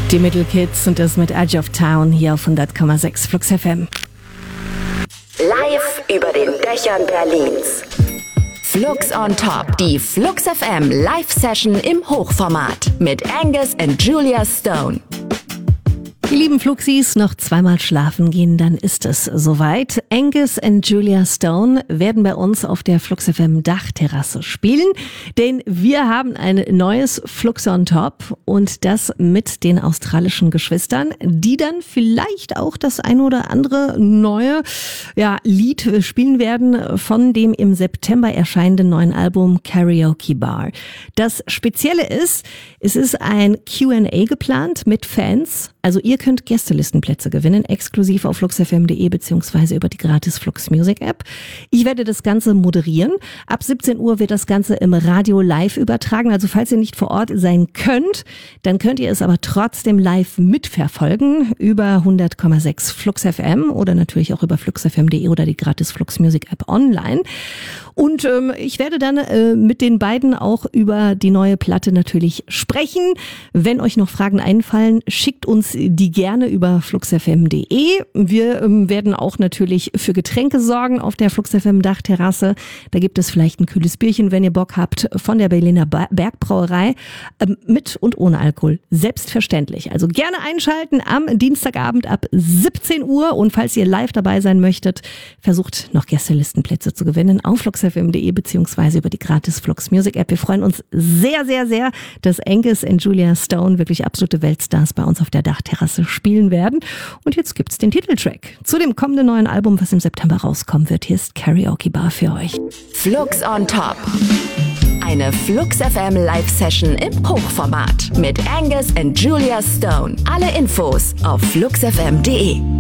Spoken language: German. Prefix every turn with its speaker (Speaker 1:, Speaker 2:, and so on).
Speaker 1: Die Middle Kids und das mit Edge of Town hier auf 100,6 Flux FM.
Speaker 2: Live über den Dächern Berlins. Flux on Top, die Flux FM Live-Session im Hochformat mit Angus und Julia Stone.
Speaker 1: Die lieben Fluxis, noch zweimal schlafen gehen, dann ist es soweit. Angus und Julia Stone werden bei uns auf der Flux FM Dachterrasse spielen, denn wir haben ein neues Flux on Top und das mit den australischen Geschwistern, die dann vielleicht auch das ein oder andere neue Lied spielen werden von dem im September erscheinenden neuen Album Karaoke Bar. Das Spezielle ist, es ist ein Q&A geplant mit Fans. Also ihr könnt Gästelistenplätze gewinnen, exklusiv auf fluxfm.de bzw. über die gratis Flux Music App. Ich werde das Ganze moderieren. Ab 17 Uhr wird das Ganze im Radio live übertragen. Also falls ihr nicht vor Ort sein könnt, dann könnt ihr es aber trotzdem live mitverfolgen über 100,6 Flux FM oder natürlich auch über fluxfm.de oder die gratis Flux Music App online. Und ich werde dann mit den beiden auch über die neue Platte natürlich sprechen. Wenn euch noch Fragen einfallen, schickt uns die gerne über fluxfm.de. Wir werden auch natürlich für Getränke sorgen auf der Flux FM Dachterrasse. Da gibt es vielleicht ein kühles Bierchen, wenn ihr Bock habt, von der Berliner Bergbrauerei mit und ohne Alkohol. Selbstverständlich. Also gerne einschalten am Dienstagabend ab 17 Uhr. Und falls ihr live dabei sein möchtet, versucht noch Gästelistenplätze zu gewinnen auf fluxfm.de beziehungsweise über die gratis Flux Music App. Wir freuen uns sehr, sehr, sehr, dass Angus und Julia Stone, wirklich absolute Weltstars, bei uns auf der Dachterrasse spielen werden. Und jetzt gibt's den Titeltrack zu dem kommenden neuen Album, was im September rauskommen wird. Hier ist Karaoke Bar für euch.
Speaker 2: Flux on Top. Eine Flux FM Live-Session im Hochformat mit Angus und Julia Stone. Alle Infos auf fluxfm.de.